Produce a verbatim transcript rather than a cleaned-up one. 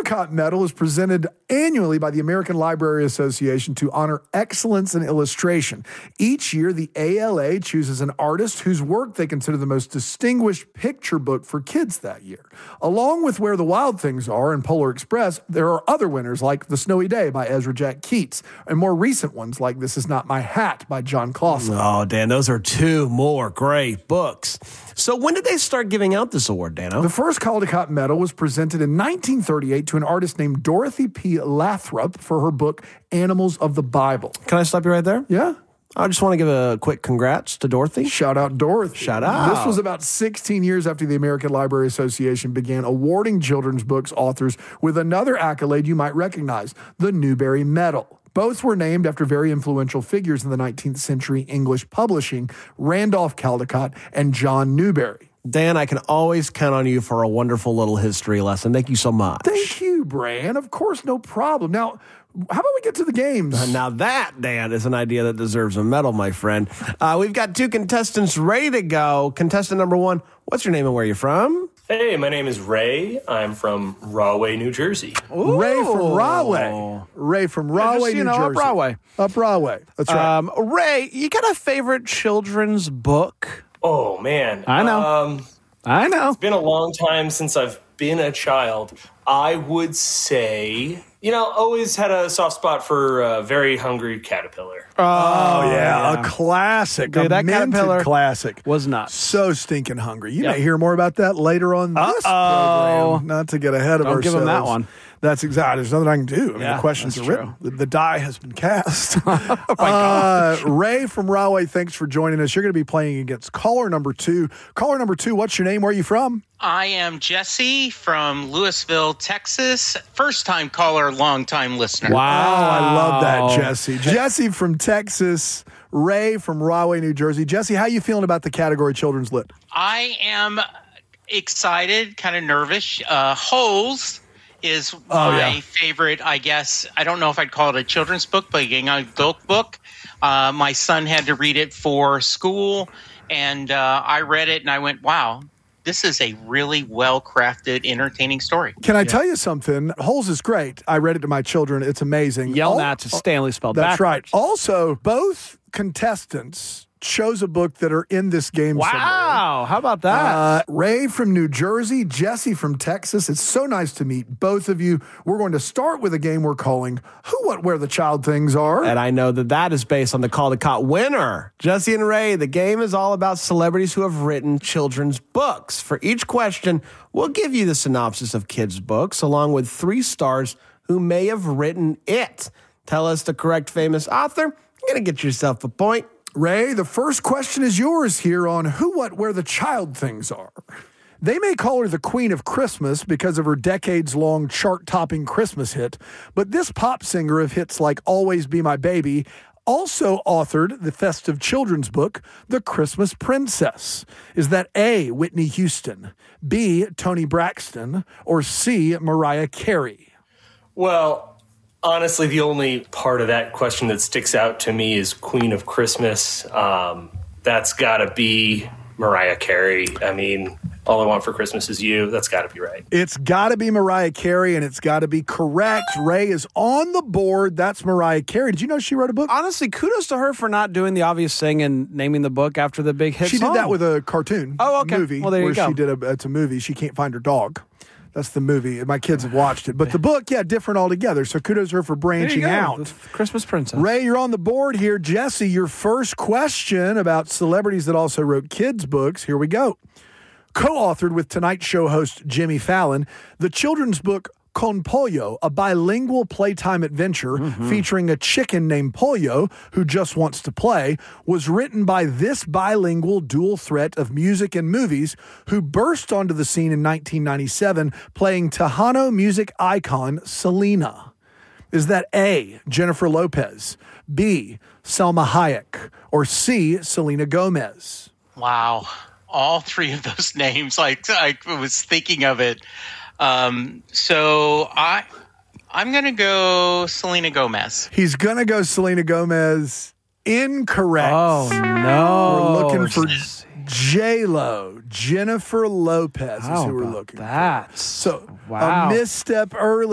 Caldecott Medal is presented annually by the American Library Association to honor excellence in illustration. Each year, the A L A chooses an artist whose work they consider the most distinguished picture book for kids that year. Along with Where the Wild Things Are and Polar Express, there are other winners like The Snowy Day by Ezra Jack Keats, and more recent ones like This Is Not My Hat by John Clausen. Oh, Dan, those are two more great books. So when did they start giving out this award, Dano? The first Caldecott Medal was presented in nineteen thirty-eight to an artist named Dorothy P. Lathrop for her book Animals of the Bible. Can I stop you right there? Yeah. I just want to give a quick congrats to Dorothy. Shout out Dorothy. Shout out. This was about sixteen years after the American Library Association began awarding children's books authors with another accolade you might recognize, the Newbery Medal. Both were named after very influential figures in the nineteenth century English publishing, Randolph Caldecott and John Newbery. Dan, I can always count on you for a wonderful little history lesson. Thank you so much. Thank you, Bran. Of course, no problem. Now, how about we get to the games? Uh, now that, Dan, is an idea that deserves a medal, my friend. Uh, we've got two contestants ready to go. Contestant number one, what's your name and where you're from? Hey, my name is Ray. I'm from Rahway, New Jersey. Ooh. Ray from Rahway. Ray from Rahway, yeah, just, you New know, Jersey. Up Rahway. Up Rahway. That's right. Um, Ray, you got a favorite children's book? Oh, man. I know. Um, I know. It's been a long time since I've been a child. I would say, you know, always had a soft spot for a Very Hungry Caterpillar. Oh, oh yeah. yeah, a classic. Dude, a that minted caterpillar classic. Was not. So stinking hungry. You Yep. may hear more about that later on this Uh-oh. program. Not to get ahead of Don't ourselves. give him that one. That's exactly. There's nothing I can do. I mean, Yeah, the questions are that's written. The, the die has been cast. Oh, my God. Uh, Ray from Rahway, thanks for joining us. You're going to be playing against caller number two. Caller number two, what's your name? Where are you from? I am Jesse from Louisville, Texas. First time caller, long time listener. Wow. Oh, I love that, Jesse. Jesse from Texas. Ray from Rahway, New Jersey. Jesse, how you feeling about the category Children's Lit? I am excited, kind of nervous. Uh, Holes is Oh, my yeah. favorite, I guess. I don't know if I'd call it a children's book, but a young adult book. Uh, my son had to read it for school, and uh, I read it, and I went, wow, this is a really well-crafted, entertaining story. Can I tell you something? Holes is great. I read it to my children. It's amazing. Yell Al- that to Stanley spelled That's backwards. right. Also, both contestants chose a book that are in this game somewhere. Wow. How about that? Uh, Ray from New Jersey, Jesse from Texas. It's so nice to meet both of you. We're going to start with a game we're calling Who, What, Where the Child Things Are. And I know that that is based on the Caldecott winner. Jesse and Ray, the game is all about celebrities who have written children's books. For each question, we'll give you the synopsis of kids' books, along with three stars who may have written it. Tell us the correct famous author. You're going to get yourself a point. Ray, the first question is yours here on Who, What, Where the Child Things Are. They may call her the Queen of Christmas because of her decades-long chart-topping Christmas hit, but this pop singer of hits like Always Be My Baby also authored the festive children's book, The Christmas Princess. Is that A, Whitney Houston, B, Toni Braxton, or C, Mariah Carey? Well, honestly, the only part of that question that sticks out to me is Queen of Christmas. Um, that's got to be Mariah Carey. I mean, All I Want for Christmas Is You. That's got to be right. It's got to be Mariah Carey, and it's got to be correct. Ray is on the board. That's Mariah Carey. Did you know she wrote a book? Honestly, kudos to her for not doing the obvious thing and naming the book after the big hit She song. did that with a cartoon Oh, okay. movie Well, there you where go. she did a, it's a movie. She can't find her dog. That's the movie. My kids have watched it. But the book, yeah, different altogether. So kudos to her for There you branching go. out. The Christmas Princess. Ray, you're on the board here. Jesse, your first question about celebrities that also wrote kids' books. Here we go. Co-authored with Tonight Show host Jimmy Fallon, the children's book Con Pollo, a bilingual playtime adventure Mm-hmm. featuring a chicken named Pollo who just wants to play, was written by this bilingual dual threat of music and movies who burst onto the scene in nineteen ninety-seven playing Tejano music icon Selena. Is that A, Jennifer Lopez, B, Salma Hayek, or C, Selena Gomez? Wow. All three of those names, like I was thinking of it. Um, so I, I'm going to go Selena Gomez. He's going to go Selena Gomez. Incorrect. Oh, no. We're looking for J-Lo. Jennifer Lopez is How who we're about looking that? for. So Wow. a misstep early.